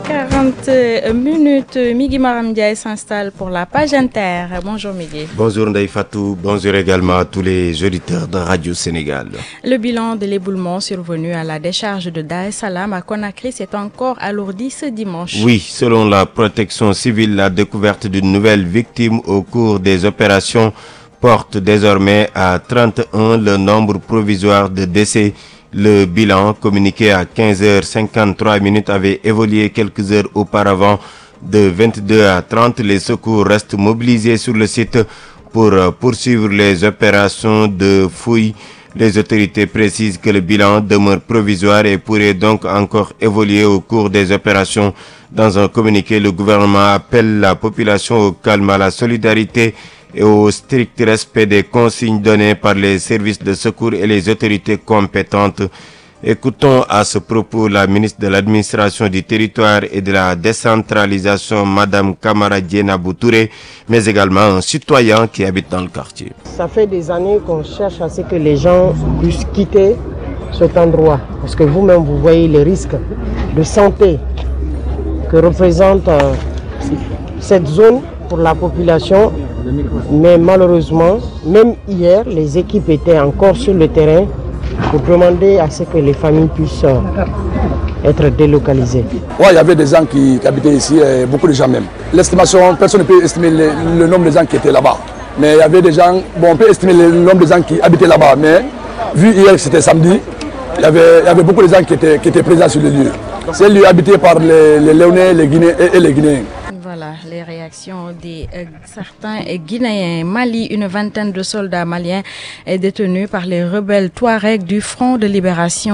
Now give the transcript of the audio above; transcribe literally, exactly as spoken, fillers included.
quarante minutes, Migui Maram Ndiaye s'installe pour la page inter. Bonjour Migui. Bonjour Ndeye Fatou, bonjour également à tous les auditeurs de Radio Sénégal. Le bilan de l'éboulement survenu à la décharge de Dar es Salaam à Conakry s'est encore alourdi ce dimanche. Oui, selon la protection civile, la découverte d'une nouvelle victime au cours des opérations porte désormais à trente et un le nombre provisoire de décès. Le bilan communiqué à quinze heures cinquante-trois minutes avait évolué quelques heures auparavant de vingt-deux à trente. Les secours restent mobilisés sur le site pour poursuivre les opérations de fouille. Les autorités précisent que le bilan demeure provisoire et pourrait donc encore évoluer au cours des opérations. Dans un communiqué, le gouvernement appelle la population au calme, à la solidarité et au strict respect des consignes données par les services de secours et les autorités compétentes. Écoutons à ce propos la ministre de l'Administration du Territoire et de la Décentralisation, Madame Kamara Dienabou Touré, mais également un citoyen qui habite dans le quartier. Ça fait des années qu'on cherche à ce que les gens puissent quitter cet endroit, parce que vous-même vous voyez les risques de santé que représente euh, cette zone pour la population. Mais malheureusement, même hier, les équipes étaient encore sur le terrain pour demander à ce que les familles puissent être délocalisées. Ouais, il y avait des gens qui, qui habitaient ici, beaucoup de gens même. L'estimation, personne ne peut estimer le, le nombre de gens qui étaient là-bas. Mais il y avait des gens, bon, on peut estimer le nombre de gens qui habitaient là-bas, mais vu hier que c'était samedi, il y, avait, il y avait beaucoup de gens qui étaient, qui étaient présents sur le lieu. C'est un lieu habité par les, les Léonais, les Guinéens et, et les Guinéens. Voilà les réactions de euh, certains Guinéens. Mali, une vingtaine de soldats maliens est détenus par les rebelles Touaregs du Front de Libération